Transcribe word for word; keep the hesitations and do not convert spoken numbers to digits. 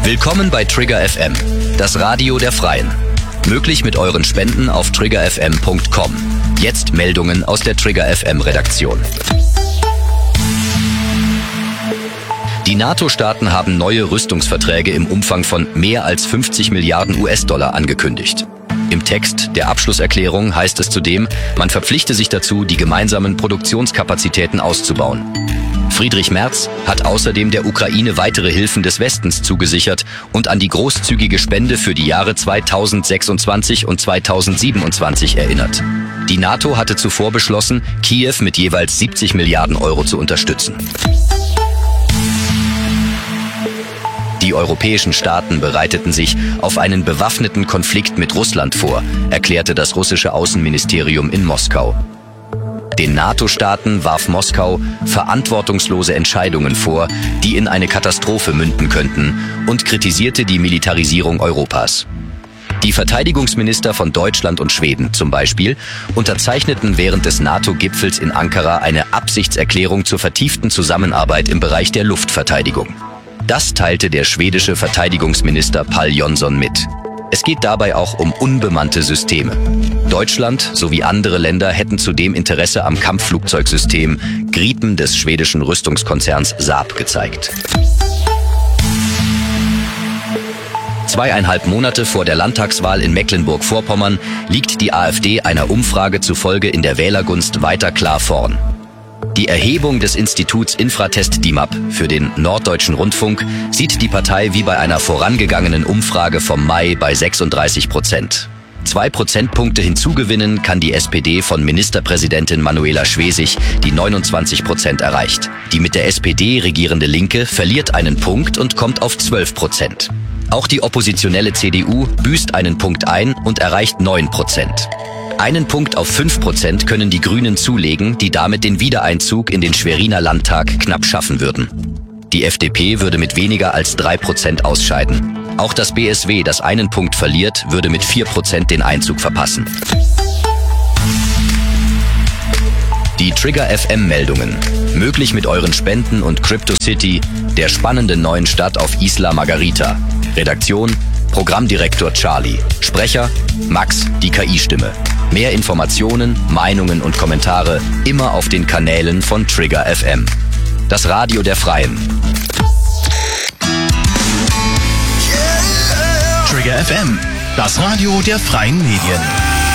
Willkommen bei Trigger F M, das Radio der Freien. Möglich mit euren Spenden auf trigger f m punkt com. Jetzt Meldungen aus der Trigger F M Redaktion. Die NATO-Staaten haben neue Rüstungsverträge im Umfang von mehr als fünfzig Milliarden U S-Dollar angekündigt. Im Text der Abschlusserklärung heißt es zudem, man verpflichte sich dazu, die gemeinsamen Produktionskapazitäten auszubauen. Friedrich Merz hat außerdem der Ukraine weitere Hilfen des Westens zugesichert und an die großzügige Spende für die Jahre zweitausendsechsundzwanzig und zweitausendsiebenundzwanzig erinnert. Die NATO hatte zuvor beschlossen, Kiew mit jeweils siebzig Milliarden Euro zu unterstützen. Die europäischen Staaten bereiteten sich auf einen bewaffneten Konflikt mit Russland vor, erklärte das russische Außenministerium in Moskau. Den NATO-Staaten warf Moskau verantwortungslose Entscheidungen vor, die in eine Katastrophe münden könnten, und kritisierte die Militarisierung Europas. Die Verteidigungsminister von Deutschland und Schweden zum Beispiel unterzeichneten während des NATO-Gipfels in Ankara eine Absichtserklärung zur vertieften Zusammenarbeit im Bereich der Luftverteidigung. Das teilte der schwedische Verteidigungsminister Pål Jonson mit. Es geht dabei auch um unbemannte Systeme. Deutschland sowie andere Länder hätten zudem Interesse am Kampfflugzeugsystem Gripen des schwedischen Rüstungskonzerns Saab gezeigt. Zweieinhalb Monate vor der Landtagswahl in Mecklenburg-Vorpommern liegt die AfD einer Umfrage zufolge in der Wählergunst weiter klar vorn. Die Erhebung des Instituts Infratest D I M A P für den Norddeutschen Rundfunk sieht die Partei wie bei einer vorangegangenen Umfrage vom Mai bei sechsunddreißig Prozent. Zwei Prozentpunkte hinzugewinnen kann die S P D von Ministerpräsidentin Manuela Schwesig, die neunundzwanzig Prozent erreicht. Die mit der S P D regierende Linke verliert einen Punkt und kommt auf zwölf Prozent. Auch die oppositionelle C D U büßt einen Punkt ein und erreicht neun Prozent. Einen Punkt auf fünf Prozent können die Grünen zulegen, die damit den Wiedereinzug in den Schweriner Landtag knapp schaffen würden. Die F D P würde mit weniger als drei Prozent ausscheiden. Auch das B S W, das einen Punkt verliert, würde mit vier Prozent den Einzug verpassen. Die Trigger F M-Meldungen. Möglich mit euren Spenden und Crypto City, der spannenden neuen Stadt auf Isla Margarita. Redaktion: Programmdirektor Charlie. Sprecher: Max, die K I-Stimme. Mehr Informationen, Meinungen und Kommentare immer auf den Kanälen von Trigger F M. Das Radio der Freien. Trigger F M, das Radio der Freien Medien.